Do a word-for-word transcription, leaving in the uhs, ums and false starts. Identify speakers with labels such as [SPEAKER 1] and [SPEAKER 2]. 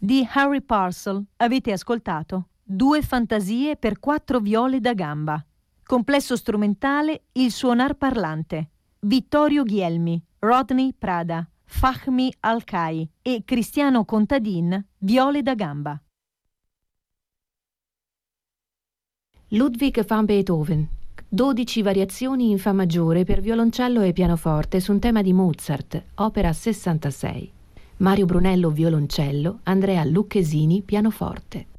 [SPEAKER 1] Di Harry Parcel avete ascoltato Due fantasie per quattro viole da gamba. Complesso strumentale Il suonar parlante. Vittorio Ghielmi, Rodney Prada, Fahmi Al-Kai e Cristiano Contadin, viole da gamba.
[SPEAKER 2] Ludwig van Beethoven. dodici variazioni in fa maggiore per violoncello e pianoforte su un tema di Mozart, opera sessantasei. Mario Brunello violoncello, Andrea Lucchesini pianoforte.